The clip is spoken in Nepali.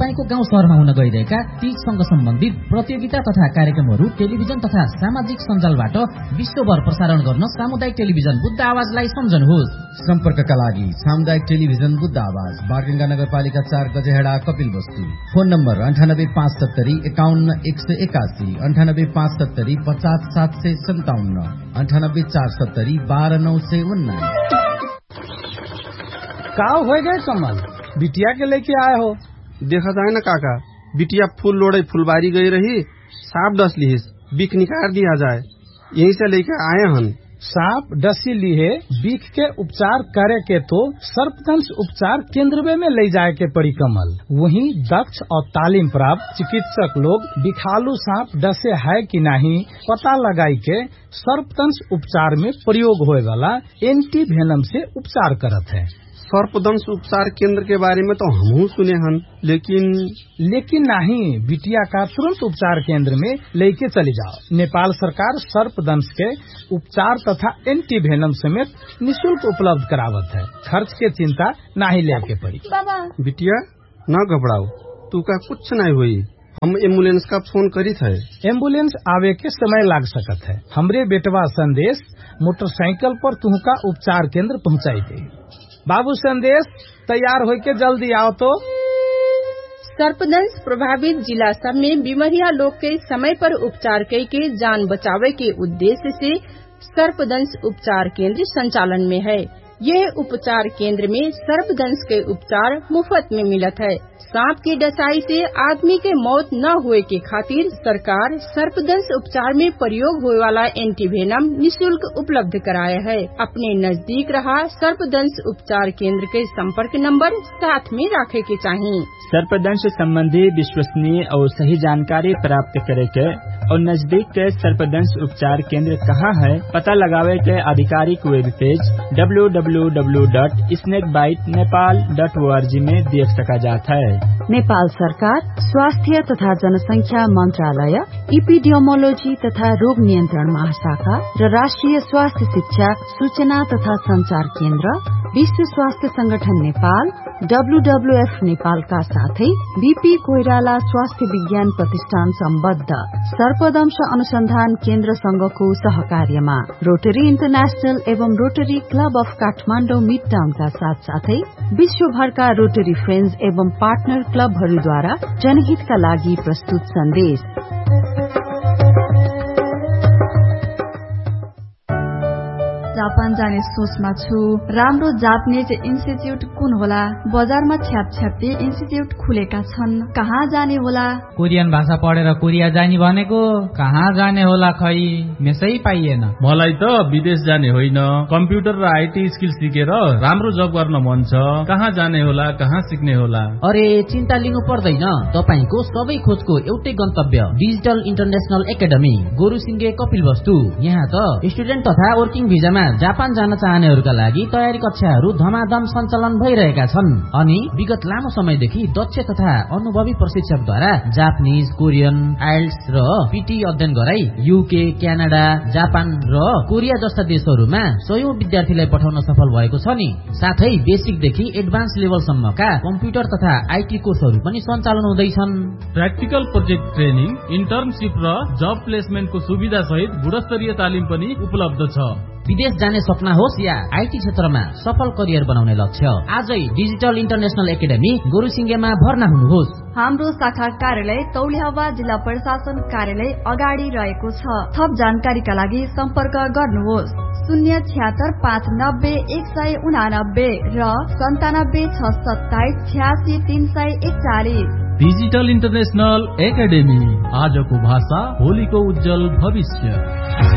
तपाईको गाउँ शहरमा हुन गइरहेका तीजसँग सम्बन्धित प्रतियोगिता तथा कार्यक्रमहरू टेलिभिजन तथा सामाजिक सञ्जालबाट विश्वभर प्रसारण गर्न सामुदायिक टेलिभिजन बुद्ध आवाजलाई सम्झनुहोस्। सम्पर्कका लागि सामुदायिक टेलिभिजन बुद्ध आवाज, बारगंगा नगरपालिका 4, गजेहेडा, कपिलवस्तु। Phone number 9857 51 181, 9857 50 757, 9847 12 919। का हो गए कमल, बिटिया के लेके आए हो? देखा जाए ना काका, बिटिया फूल लोड़े फुलबारी गई रही, सांप डस ली, बिख निकाल दिया जाए, यहीं से लेके आए हन। सांप डसी लिए बिख के उपचार करे के तो सर्पदंश उपचार केंद्र में ले जाए के पड़ी कमल। वहीं दक्ष और तालीम प्राप्त चिकित्सक लोग बिखालू सांप डसे है कि नहीं पता लगाई के सर्पदंश उपचार में प्रयोग होए वाला एंटी वेनम से उपचार करत है। सर्पदंश उपचार केंद्र के बारे में तो हम सुने हन, लेकिन नहीं, बिटिया का तुरंत उपचार केंद्र में लेके चली जाओ। नेपाल सरकार सर्पदंश के उपचार तथा एंटी वेनम समेत निःशुल्क उपलब्ध करावत है। खर्च के चिंता नहीं लेके पड़ी। बिटिया न घबराओ, तू का कुछ नहीं हुई, हम एम्बुलेंस का फोन करी थे। एम्बुलेंस आवे के समय लाग सकत है। हमरे बेटवा संदेश मोटरसाइकिल पर तुमका उपचार केंद्र पहुँचाई दे। बाबू संदेश, तैयार होके जल्दी आओ तो। सर्पदंश प्रभावित जिला सब में बीमारिया लोग के समय पर उपचार के जान बचावे के उद्देश्य से सर्पदंश उपचार केंद्र संचालन में है। यह उपचार केंद्र में सर्पदंश के उपचार मुफ्त में मिलत है। सांप की डसाई से आदमी के मौत न हुए के खातिर सरकार सर्पदंश उपचार में प्रयोग होने वाला एंटीवेनम निःशुल्क उपलब्ध कराया है। अपने नजदीक रहा सर्पदंश उपचार केंद्र के संपर्क नंबर साथ में रखे के चाहिए। सर्पदंश संबंधी विश्वसनीय और सही जानकारी प्राप्त करे के और नजदीक के सर्पदंश उपचार केंद्र कहाँ है पता लगावे के आधिकारिक वेब पेज www.snakebitenepal.org में देख सका जाता है। नेपाल सरकार स्वास्थ्य तथा जनसंख्या मंत्रालय, इपिडियोमोलोजी तथा रोग नियन्त्रण महाशाखा र राष्ट्रिय स्वास्थ्य शिक्षा सूचना तथा संचार केन्द्र, विश्व स्वास्थ्य संगठन नेपाल, WWF नेपाल का साथै बीपी कोइराला स्वास्थ्य विज्ञान प्रतिष्ठान सम्बद्ध सर्पदंश अनुसन्धान केन्द्र संघको सहकार्यमा रोटरी इन्टरनेशनल एवं rotary club of Kathmandu mid town का साथ साथै विश्वभरका रोटरी फ्रेन्ड्स एवं पार्टनर क्लबहरूद्वारा जनहितका लागि प्रस्तुत सन्देश। जापान जाने सोचमा छु। राम्रो जापानीज इन्स्टिट्युट कुन होला? बजारमा छ्यापछ्याप्ती इन्स्टिट्युट खुलेका छन्, कहाँ जाने होला? कोरियन भाषा पढेर कोरिया जाने भनेको कहाँ जाने होला खै, मेसै पाइएन। मलाई त विदेश जाने होइन, कम्प्युटर र आईटी स्किल सिकेर राम्रो जब गर्न मन छ। कहाँ जाने होला, कहाँ सिक्ने होला? अरे चिन्ता लिनु पर्दैन, तपाईको सबै खोजको एउटै गन्तव्य डिजिटल इन्टरनेशनल एकाडेमी गोरुसिंगे कपिलवस्तु। यहाँ त स्टुडेन्ट तथा वर्किङ भिजामा जापान जान चाहनेहरूका लागि तयारी कक्षाहरू धमाधम सञ्चालन भइरहेका छन् अनि विगत लामो समयदेखि दक्ष तथा अनुभवी प्रशिक्षकद्वारा जापानिज, कोरियन, आइल्स र पीटी अध्ययन गराई युके, क्यानाडा, जापान र कोरिया जस्ता देशहरूमा सयौं विद्यार्थीलाई पठाउन सफल भएको छ नि। साथै बेसिकदेखि एडभान्स लेभलसम्मका कम्प्युटर तथा आईटी कोर्सहरू पनि सञ्चालन हुँदैछन्। प्र्याक्टिकल प्रोजेक्ट ट्रेनिङ, इन्टर्नशिप र जब प्लेसमेन्टको सुविधा सहित गुणस्तरीय तालिम पनि उपलब्ध छ। विदेश जाने सपना होस् या आईटी क्षेत्रमा सफल करियर बनाउने लक्ष्य, आजै डिजिटल इन्टरनेशनल एकाडेमी गोरुसिंगेमा भर्ना हुनुहोस्। हाम्रो शाखा कार्यालय तौलिहावा जिल्ला प्रशासन कार्यालय अगाडि रहेको छ। थप जानकारीका लागि सम्पर्क गर्नुहोस् 076 590 189 र 97 627 86 341। डिजिटल इन्टरनेशनल एकाडेमी, आजको भाषा भोलिको उज्जवल भविष्य।